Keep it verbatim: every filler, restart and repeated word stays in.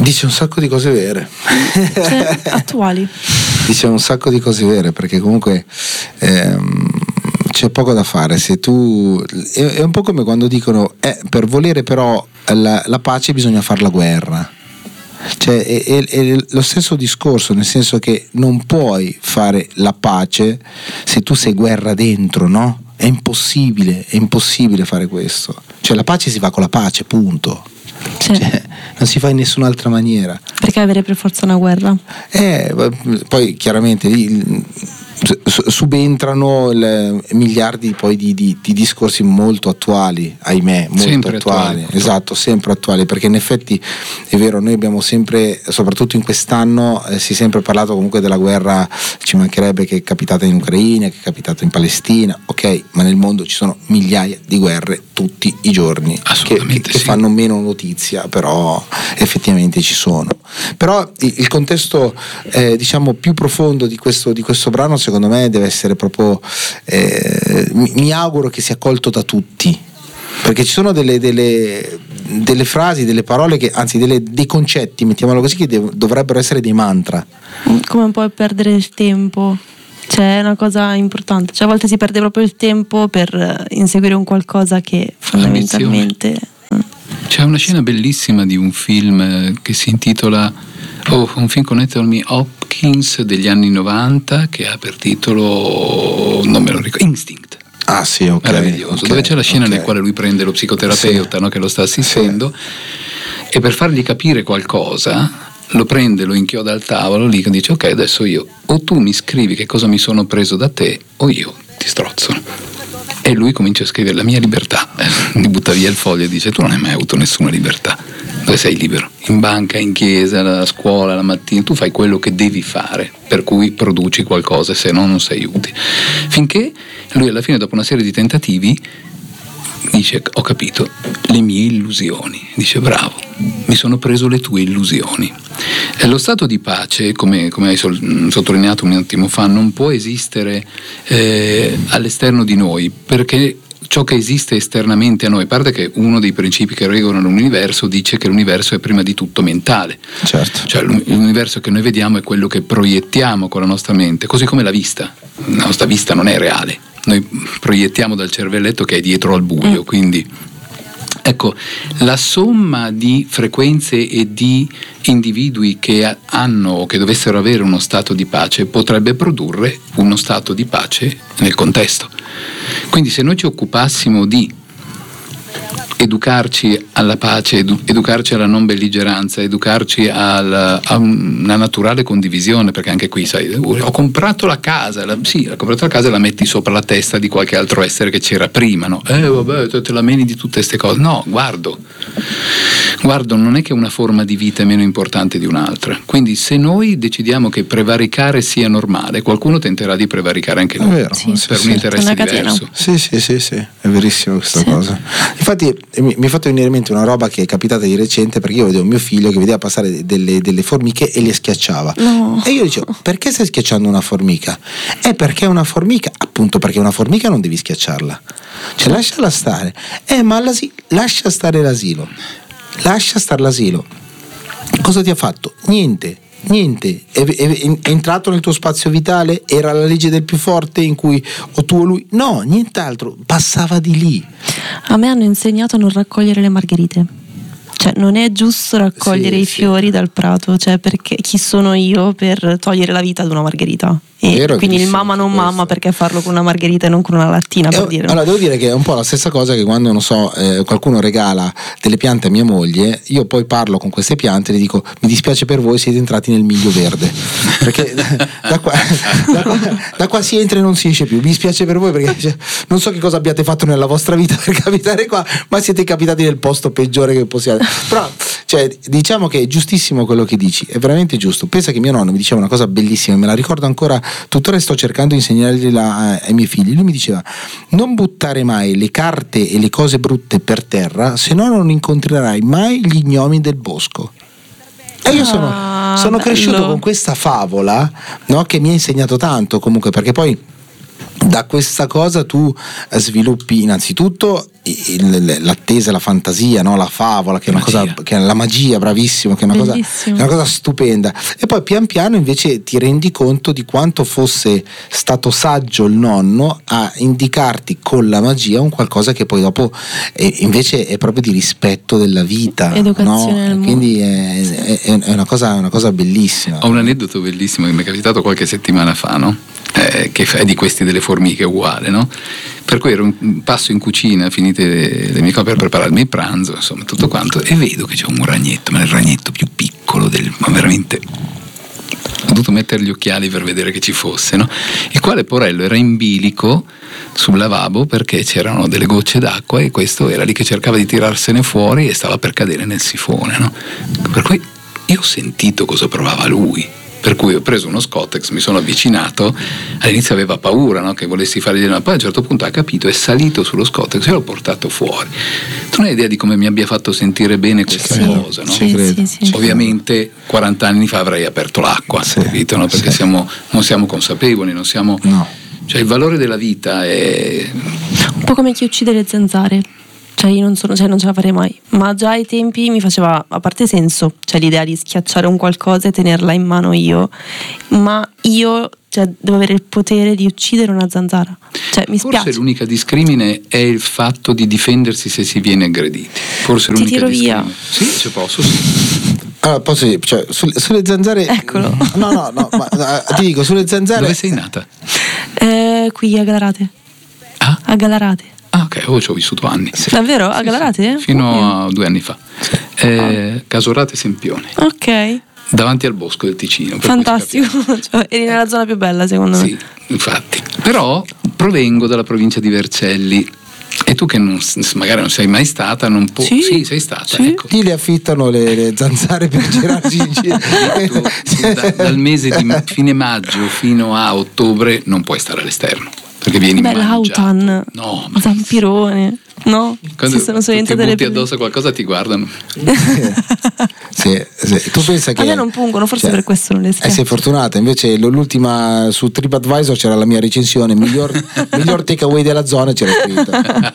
Dice un sacco di cose vere, cioè, attuali. Dice un sacco di cose vere, perché comunque ehm, c'è poco da fare. Se tu è, è un po' come quando dicono eh, per volere però la, la pace bisogna fare la guerra. Cioè è, è, è lo stesso discorso, nel senso che non puoi fare la pace se tu sei guerra dentro, no? È impossibile, è impossibile fare questo. Cioè la pace si fa con la pace, punto. Sì. Cioè, non si fa in nessun'altra maniera. Perché avere per forza una guerra? Eh, poi chiaramente lì subentrano il, miliardi poi di, di, di discorsi molto attuali, ahimè, molto sempre attuali, attuali, esatto, sempre attuali, perché in effetti è vero, noi abbiamo sempre, soprattutto in quest'anno, eh, si è sempre parlato comunque della guerra, ci mancherebbe, che è capitata in Ucraina, che è capitata in Palestina, ok, ma nel mondo ci sono migliaia di guerre tutti i giorni che, che, che sì. fanno meno notizia, però effettivamente ci sono. Però il, il contesto eh, diciamo più profondo di questo, di questo brano, secondo me deve essere proprio eh, mi, mi auguro che sia colto da tutti, perché ci sono delle, delle, delle frasi, delle parole che, anzi delle, dei concetti, mettiamolo così, che dev- dovrebbero essere dei mantra, come un po' perdere il tempo. Cioè, è una cosa importante, cioè a volte si perde proprio il tempo per inseguire un qualcosa che fondamentalmente c'è una scena bellissima di un film che si intitola oh, un film con Anthony Hopkins degli anni novanta che ha per titolo, non me lo ricordo, Instinct. Ah sì, ok. Meraviglioso, okay, dove c'è la scena okay. nel quale lui prende lo psicoterapeuta, sì, no, che lo sta assistendo, sì, e per fargli capire qualcosa lo prende, lo inchioda al tavolo lì, che dice ok, adesso io o tu mi scrivi che cosa mi sono preso da te o io ti strozzo. E lui comincia a scrivere la mia libertà, gli butta via il foglio e dice tu non hai mai avuto nessuna libertà, dove sei libero? In banca, in chiesa, alla scuola, la mattina, tu fai quello che devi fare, per cui produci qualcosa, se no non sei utile. Finché lui alla fine, dopo una serie di tentativi, dice ho capito, le mie illusioni, dice bravo, mi sono preso le tue illusioni. E lo stato di pace, come, come hai sottolineato un attimo fa, non può esistere eh, all'esterno di noi, perché ciò che esiste esternamente a noi, a parte che uno dei principi che regolano l'universo dice che l'universo è prima di tutto mentale, certo. Cioè l'universo che noi vediamo è quello che proiettiamo con la nostra mente, così come la vista, la nostra vista non è reale, noi proiettiamo dal cervelletto che è dietro al buio, quindi ecco, la somma di frequenze e di individui che hanno o che dovessero avere uno stato di pace potrebbe produrre uno stato di pace nel contesto. Quindi se noi ci occupassimo di educarci alla pace, edu- educarci alla non belligeranza, educarci alla, a una naturale condivisione, perché anche qui sai, ho comprato la casa, la, sì, ho comprato la casa e la metti sopra la testa di qualche altro essere che c'era prima, no? Eh vabbè, te, te la meni di tutte queste cose. No, guardo, guardo, non è che una forma di vita è meno importante di un'altra. Quindi se noi decidiamo che prevaricare sia normale, qualcuno tenterà di prevaricare anche noi, è vero, sì, per sì, un sì, interesse diverso. Sì, sì, sì, sì, è verissimo questa sì. cosa. Infatti mi, mi è fatto venire in mente una roba che è capitata di recente, perché io vedevo mio figlio che vedeva passare delle, delle formiche e le schiacciava. No. E io dicevo, perché stai schiacciando una formica? È perché è una formica, appunto perché una formica non devi schiacciarla. Cioè lasciala stare. Eh, ma all'asilo, lascia stare l'asilo. Lascia stare l'asilo. Cosa ti ha fatto? Niente. Niente, è, è, è entrato nel tuo spazio vitale, era la legge del più forte in cui o tu o lui, no, nient'altro, passava di lì. A me hanno insegnato a non raccogliere le margherite, cioè non è giusto raccogliere sì, i sì. fiori dal prato, cioè perché chi sono io per togliere la vita ad una margherita? E Vero, quindi il verissimo, mamma non questo. mamma, perché farlo con una margherita e non con una lattina, per Eh, dire. allora devo dire che è un po' la stessa cosa che quando, non so, eh, qualcuno regala delle piante a mia moglie, io poi parlo con queste piante e le dico mi dispiace per voi, siete entrati nel miglio verde, perché da qua, da, qua, da qua si entra e non si esce più, mi dispiace per voi perché cioè, non so che cosa abbiate fatto nella vostra vita per capitare qua, ma siete capitati nel posto peggiore che possiate. Però cioè, diciamo che è giustissimo quello che dici, è veramente giusto. Pensa che mio nonno mi diceva una cosa bellissima, me la ricordo ancora tuttora e sto cercando di insegnargliela ai miei figli. Lui mi diceva non buttare mai le carte e le cose brutte per terra, se no non incontrerai mai gli gnomi del bosco. E io sono, Ah, sono cresciuto bello. con questa favola, no, che mi ha insegnato tanto comunque, perché poi da questa cosa tu sviluppi innanzitutto l'attesa, la fantasia, no? La favola, che è una cosa, che è la magia, bravissimo, che è una cosa, è una cosa stupenda. E poi pian piano invece ti rendi conto di quanto fosse stato saggio il nonno a indicarti con la magia un qualcosa che poi dopo è, invece è proprio di rispetto della vita, educazione, no? Quindi è, è, è una cosa, una cosa bellissima. Ho un aneddoto bellissimo che mi è capitato qualche settimana fa, no? Eh, che è di questi delle formiche, uguale, no? Per cui ero un passo in cucina, finite le, le mie cose per prepararmi il pranzo, insomma tutto quanto, e vedo che c'è un ragnetto, ma il ragnetto più piccolo del, ma veramente ho dovuto mettere gli occhiali per vedere che ci fosse, no? Il quale porello era in bilico sul lavabo perché c'erano delle gocce d'acqua e questo era lì che cercava di tirarsene fuori e stava per cadere nel sifone, no? Per cui io ho sentito cosa provava lui. Per cui ho preso uno Scottex, mi sono avvicinato, all'inizio aveva paura, no? Che volessi fare di no, poi a un certo punto ha capito, è salito sullo Scottex e l'ho portato fuori. Tu non hai idea di come mi abbia fatto sentire bene questa sì, cosa, no? Sì, sì, sì, ovviamente quaranta anni fa avrei aperto l'acqua, sì, capito, no? Perché sì. siamo, non siamo consapevoli, non siamo... No. Cioè il valore della vita è... un po' come chi uccide le zanzare. Cioè io non sono, cioè non ce la farei mai, ma già ai tempi mi faceva, a parte senso, cioè l'idea di schiacciare un qualcosa e tenerla in mano io, ma io, cioè, devo avere il potere di uccidere una zanzara, cioè mi spiace. Forse l'unica discrimine è il fatto di difendersi se si viene aggrediti, forse l'unica ti tiro discrimine. Via. Sì, ci posso, sì. Allora, posso, cioè, sulle, sulle zanzare. Eccolo. No, no, no, ma uh, ti dico, sulle zanzare. Dove sei nata? Eh, qui a Galarate. Ah? A Galarate. Ah, ok, oh, ci ho vissuto anni. Sì. Davvero? A sì, Galarate? Sì. Fino oh, a due anni fa. Sì. Eh, Casorate Sempione. Ok. Davanti al bosco del Ticino. Fantastico, cioè, eri nella zona più bella secondo me. Sì, infatti. Però provengo dalla provincia di Vercelli. E tu che non, magari non sei mai stata, non può. Sì, sì sei stata. Sì. Ecco. Lì le affittano le, le zanzare per girarci in giro. Tu, tu, da, dal mese di fine maggio fino a ottobre non puoi stare all'esterno. Perché vieni Beh, l'autan, no, ma... zampirone, no? Quando si sono ti subentrate butti le addosso qualcosa ti guardano. sì, sì. Tu pensa che a me non pungono, forse cioè, per questo non le schiaccio. Eh, sei fortunata, invece l'ultima su TripAdvisor c'era la mia recensione, miglior, miglior takeaway della zona, c'era scritto.